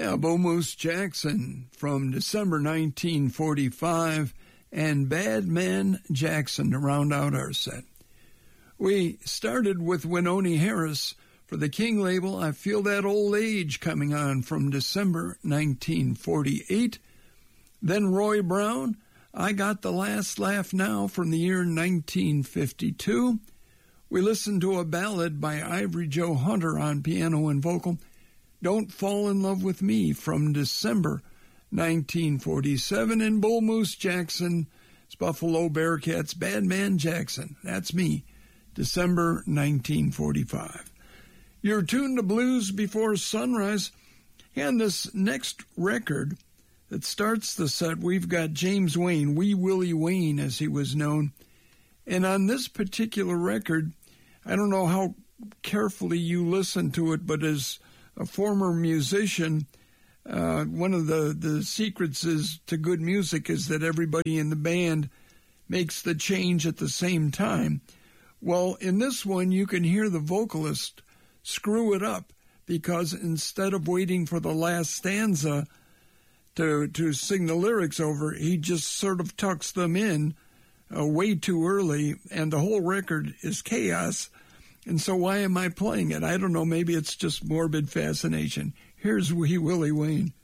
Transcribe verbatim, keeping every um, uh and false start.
Yeah, Bull Moose Jackson from December nineteen forty-five and Bad Man Jackson to round out our set. We started with Wynonie Harris for the King label, I Feel That Old Age Coming On from December nineteen forty-eight. Then Roy Brown, I Got the Last Laugh Now from the year nineteen fifty-two. We listened to a ballad by Ivory Joe Hunter on piano and vocal, Don't Fall in Love with Me from December nineteen forty-seven. And Bull Moose Jackson, it's Buffalo Bearcats, Bad Man Jackson, that's me, December nineteen forty-five. You're tuned to Blues Before Sunrise. And this next record that starts the set, we've got James Wayne, Wee Willie Wayne as he was known. And on this particular record, I don't know how carefully you listen to it, but as a former musician, uh, one of the, the secrets is to good music is that everybody in the band makes the change at the same time. Well, in this one, you can hear the vocalist screw it up because instead of waiting for the last stanza to to sing the lyrics over, he just sort of tucks them in uh, way too early, and the whole record is chaos. And so why am I playing it? I don't know. Maybe it's just morbid fascination. Here's Wee Willie Wayne.